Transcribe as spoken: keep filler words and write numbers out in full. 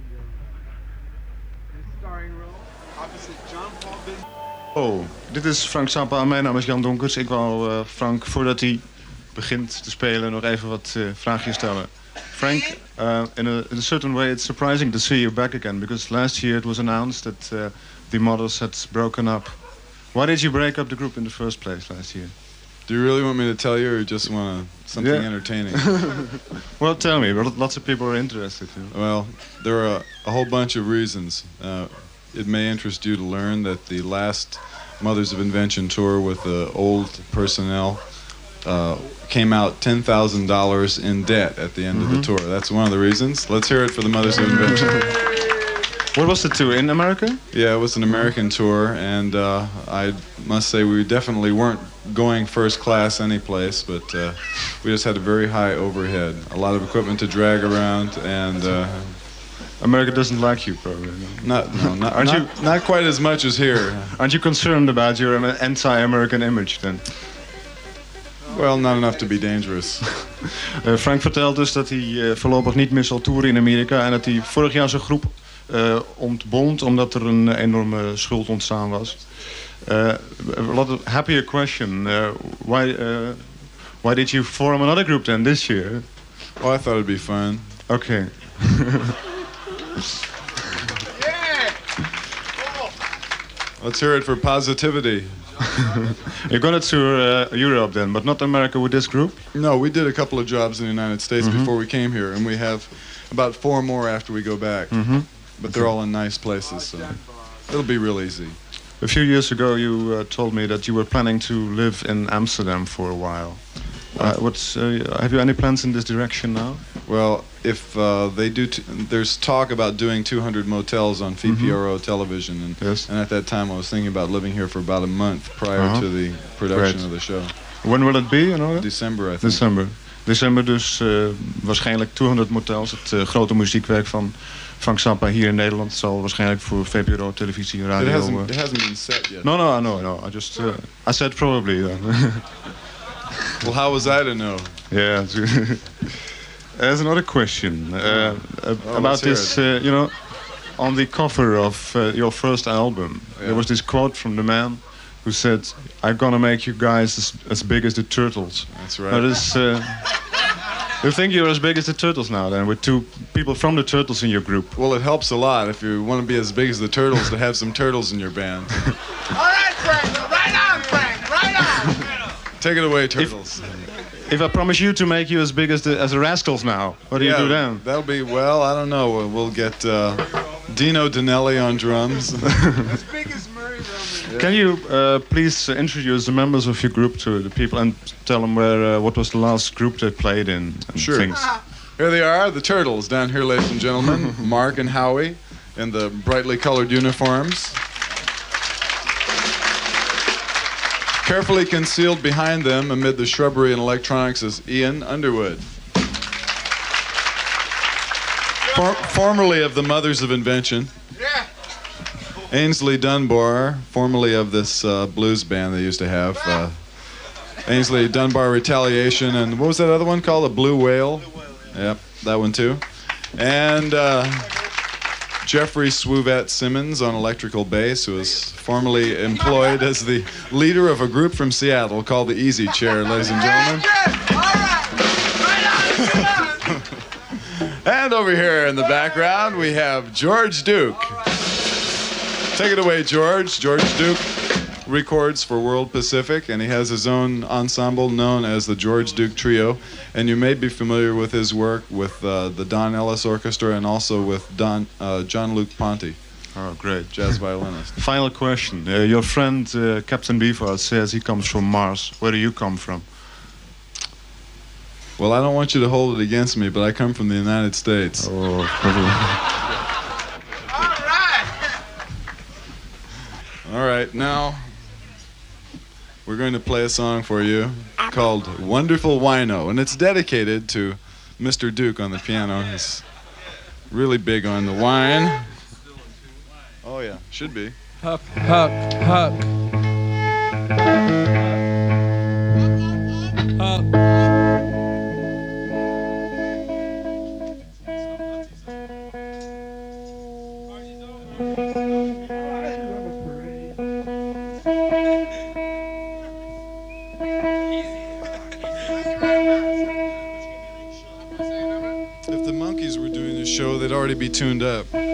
Oh, dit is Frank Zappa. Mijn naam is Jan Donkers. Ik wou uh, Frank, voordat hij begint te spelen, nog even wat uh, vraagjes stellen. Frank, uh, in, a, in a certain way it's surprising to see you back again, because last year it was announced that uh, the Models had broken up. Why did you break up the group in the first place last year? Do you really want me to tell you, or just want something Yeah. entertaining? Well, tell me. Lots of people are interested. You know? Well, there are a, a whole bunch of reasons. Uh, it may interest you to learn that the last Mothers of Invention tour with the old personnel uh, came out ten thousand dollars in debt at the end mm-hmm. of the tour. That's one of the reasons. Let's hear it for the Mothers of Invention. What was the tour, in America? Yeah, it was an American tour, and uh, I must say we definitely weren't going first class any place, but uh, we just had a very high overhead, a lot of equipment to drag around, and uh, America doesn't like you, probably. No? Not, no, not, aren't not, you not quite as much as here. Aren't you concerned about your anti-American image then? Well, not enough to be dangerous. uh, Frank vertelt dus dat hij uh, voorlopig niet meer zal toeren in Amerika en dat hij vorig jaar zijn groep uh, ontbond omdat er een enorme schuld ontstaan was. Uh, a lot of happier question. Uh, why, uh, why did you form another group then this year? Oh, I thought it'd be fun. Okay. Let's hear it for Positivity. You're going to tour uh, Europe then, but not America with this group? No, we did a couple of jobs in the United States mm-hmm. before we came here, and we have about four more after we go back. Mm-hmm. But they're all in nice places, so it'll be real easy. A few years ago, you uh, told me that you were planning to live in Amsterdam for a while. Uh, what's uh, have you any plans in this direction now? Well, if uh, they do, t- there's talk about doing two hundred motels on V P R O mm-hmm. television, and, yes. and at that time I was thinking about living here for about a month prior uh-huh. to the production Great. of the show. When will it be? You know? December, I think. December. December dus uh, waarschijnlijk tweehonderd motels, het uh, grote muziekwerk van Frank Zappa hier in Nederland. Het zal waarschijnlijk voor V P R O, televisie, radio... It hasn't, it hasn't been set yet. No, no, no, no. I just... Uh, I said probably then. Well, how was I to know? Yeah. There's another question uh, oh, about this, uh, you know, on the cover of uh, your first album, yeah. there was this quote from the man who said, "I'm gonna make you guys as, as big as the Turtles." That's right. Now this, uh, you think you're as big as the Turtles now then, with two people from the Turtles in your group? Well, it helps a lot if you want to be as big as the Turtles to have some turtles in your band. All right, Frank, right on, Frank, right on. Take it away, Turtles. If, if I promise you to make you as big as the as the Rascals now, what do yeah, you do then? That'll be, well, I don't know. We'll, we'll get uh, Dino Danelli on drums. As big as Murray Roman. Yeah. Can you uh, please uh, introduce the members of your group to the people and tell them where uh, what was the last group they played in and sure. things? Here they are, the Turtles, down here, ladies and gentlemen. Mark and Howie in the brightly colored uniforms. Carefully concealed behind them amid the shrubbery and electronics is Ian Underwood. For, formerly of the Mothers of Invention. Yeah. Ainsley Dunbar, formerly of this uh, blues band they used to have. Uh, Ainsley Dunbar Retaliation, and what was that other one called? A Blue Whale? Blue Whale. Yep, that one too. And uh, Jeffrey Swouvette Simmons on electrical bass, who was formerly employed as the leader of a group from Seattle called the Easy Chair, ladies and gentlemen. And over here in the background, we have George Duke. Take it away, George. George Duke records for World Pacific, and he has his own ensemble known as the George Duke Trio. And you may be familiar with his work with uh, the Don Ellis Orchestra and also with Don uh, John-Luc Ponty. Oh, great. Jazz violinist. Final question. Uh, your friend uh, Captain Beefheart says he comes from Mars. Where do you come from? Well, I don't want you to hold it against me, but I come from the United States. Oh, All right. All right, now we're going to play a song for you called Wonderful Wino, and it's dedicated to Mister Duke on the piano. He's really big on the wine. Oh yeah, should be. Huck, huck, huck. Huck. show, they'd already be tuned up.